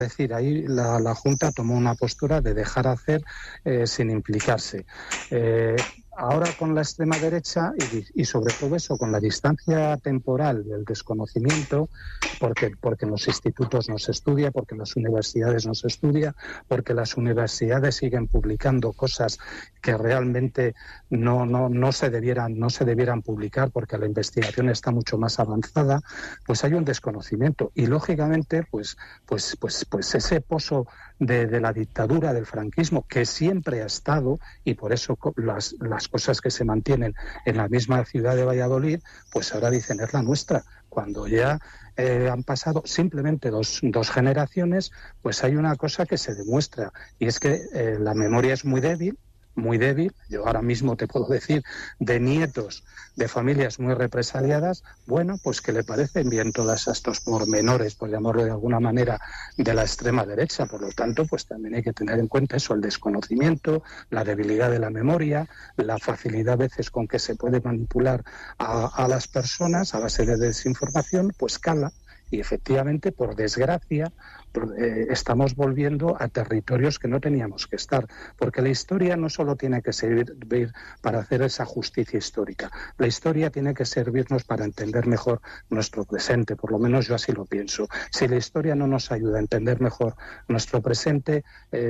decir, ahí la Junta tomó una postura de dejar hacer sin implicarse. Ahora con la extrema derecha y sobre todo eso, con la distancia temporal del desconocimiento, porque en los institutos no se estudia, porque en las universidades no se estudia, porque las universidades siguen publicando cosas que realmente no se debieran publicar porque la investigación está mucho más avanzada, pues hay un desconocimiento y lógicamente pues ese pozo de la dictadura, del franquismo, que siempre ha estado, y por eso las cosas que se mantienen en la misma ciudad de Valladolid, pues ahora dicen es la nuestra. Cuando ya han pasado simplemente dos generaciones, pues hay una cosa que se demuestra, y es que la memoria es muy débil. Yo ahora mismo te puedo decir de nietos de familias muy represaliadas, bueno, pues que le parecen bien todos estos pormenores, por llamarlo de alguna manera, de la extrema derecha. Por lo tanto, pues también hay que tener en cuenta eso, el desconocimiento, la debilidad de la memoria, la facilidad a veces con que se puede manipular a las personas a base de desinformación, pues cala. Y efectivamente, por desgracia, estamos volviendo a territorios que no teníamos que estar, porque la historia no solo tiene que servir para hacer esa justicia histórica, la historia tiene que servirnos para entender mejor nuestro presente, por lo menos yo así lo pienso. Si la historia no nos ayuda a entender mejor nuestro presente,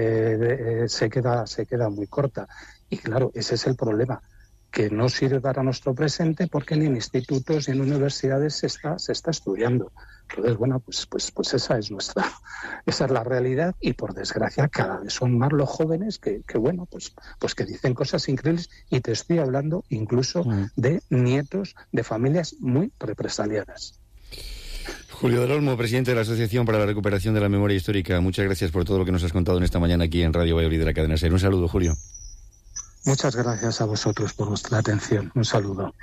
se queda muy corta. Y claro, ese es el problema, que no sirve para nuestro presente porque ni en institutos ni en universidades se está estudiando. Entonces, bueno, pues esa es la realidad, y por desgracia cada vez son más los jóvenes que que dicen cosas increíbles, y te estoy hablando incluso de nietos de familias muy represaliadas. Julio del Olmo, presidente de la Asociación para la Recuperación de la Memoria Histórica, muchas gracias por todo lo que nos has contado en esta mañana aquí en Radio Valladolid de la cadena SER. Un saludo, Julio. Muchas gracias a vosotros por vuestra atención. Un saludo.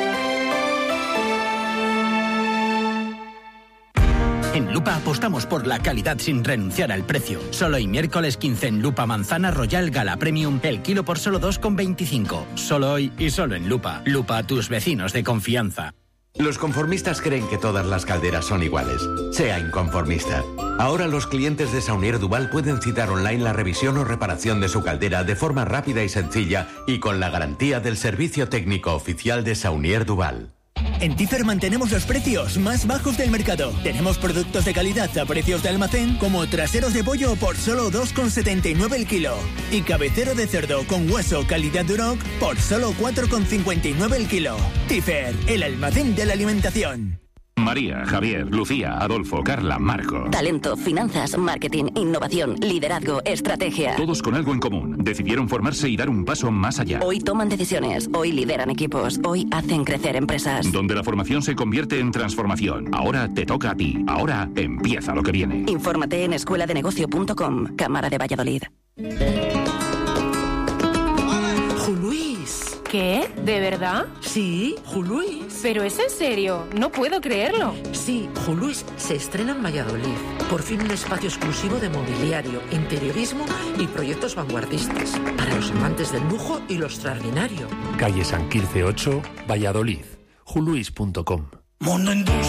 En Lupa apostamos por la calidad sin renunciar al precio. Solo hoy miércoles 15 en Lupa manzana Royal Gala Premium, el kilo por solo 2,25. Solo hoy y solo en Lupa. Lupa, tus vecinos de confianza. Los conformistas creen que todas las calderas son iguales. Sea inconformista. Ahora los clientes de Saunier Duval pueden citar online la revisión o reparación de su caldera de forma rápida y sencilla y con la garantía del servicio técnico oficial de Saunier Duval. En Tifer mantenemos los precios más bajos del mercado. Tenemos productos de calidad a precios de almacén, como traseros de pollo por solo 2,79 el kilo. Y cabecero de cerdo con hueso calidad Duroc por solo 4,59 el kilo. Tifer, el almacén de la alimentación. María, Javier, Lucía, Adolfo, Carla, Marco. Talento, finanzas, marketing, innovación, liderazgo, estrategia. Todos con algo en común. Decidieron formarse y dar un paso más allá. Hoy toman decisiones, hoy lideran equipos, hoy hacen crecer empresas. Donde la formación se convierte en transformación. Ahora te toca a ti. Ahora empieza lo que viene. Infórmate en escueladenegocio.com, Cámara de Valladolid. Juluís. ¿Qué? ¿De verdad? Sí, Juluís. Pero es en serio, no puedo creerlo. Sí, Juluís se estrena en Valladolid. Por fin un espacio exclusivo de mobiliario, interiorismo y proyectos vanguardistas. Para los amantes del lujo y lo extraordinario. Calle San Quirce 8, Valladolid. Juluís.com.